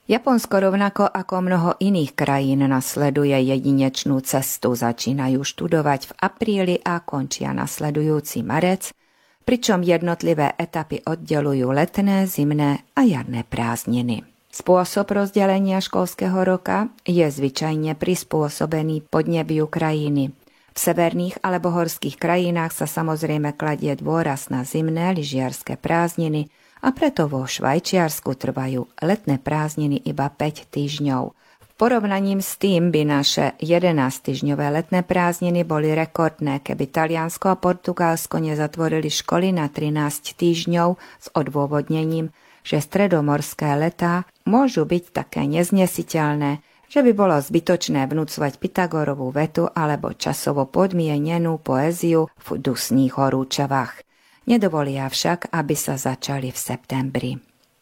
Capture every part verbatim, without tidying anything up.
Japonsko rovnako ako mnoho iných krajín nasleduje jedinečnú cestu. Začínajú študovať v apríli a končia nasledujúci marec, pričom jednotlivé etapy oddelujú letné, zimné a jarné prázdniny. Spôsob rozdelenia školského roka je zvyčajne prispôsobený podnebiu krajiny. V severných alebo horských krajinách sa samozrejme kladie dôraz na zimné lyžiarske prázdniny a preto vo Švajčiarsku trvajú letné prázdniny iba päť týždňov. V porovnaní s tým by naše jedenásťtýždňové letné prázdniny boli rekordné, keby Taliansko a Portugalsko nezatvorili školy na trinásť týždňov s odôvodnením, že stredomorské letá môžu byť také neznesiteľné, že by bolo zbytočné vnúcovať Pythagorovú vetu alebo časovo podmienenú poéziu v dusných horúčavách. Nedovolia však, aby sa začali v septembri.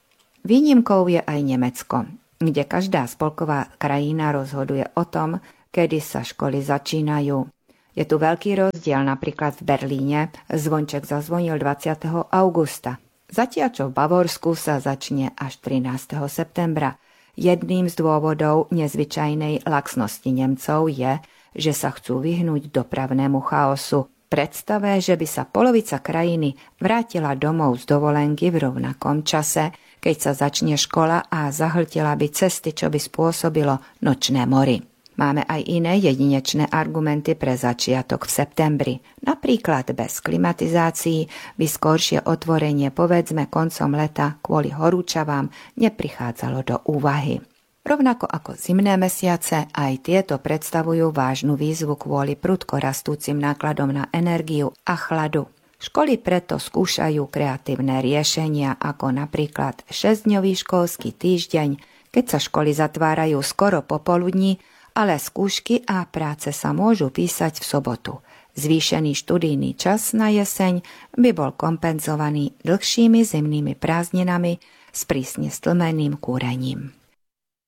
Výnimkou je aj Nemecko, kde každá spolková krajina rozhoduje o tom, kedy sa školy začínajú. Je tu veľký rozdiel, napríklad v Berlíne zvonček zazvonil dvadsiateho augusta, zatiaľ čo v Bavorsku sa začne až trinásteho septembra. Jedným z dôvodov nezvyčajnej laxnosti Nemcov je, že sa chcú vyhnúť dopravnému chaosu. Predstave, že by sa polovica krajiny vrátila domov z dovolenky v rovnakom čase, keď sa začne škola a zahltila by cesty, čo by spôsobilo nočné mory. Máme aj iné jedinečné argumenty pre začiatok v septembri. Napríklad bez klimatizácií by skoršie otvorenie povedzme koncom leta kvôli horúčavám neprichádzalo do úvahy. Rovnako ako zimné mesiace, aj tieto predstavujú vážnu výzvu kvôli prudko rastúcim nákladom na energiu a chladu. Školy preto skúšajú kreatívne riešenia, ako napríklad šesťdňový školský týždeň, keď sa školy zatvárajú skoro popoludní, ale skúšky a práce sa môžu písať v sobotu. Zvýšený študijný čas na jeseň by bol kompenzovaný dlhšími zimnými prázdninami s prísne stlmeným kúrením.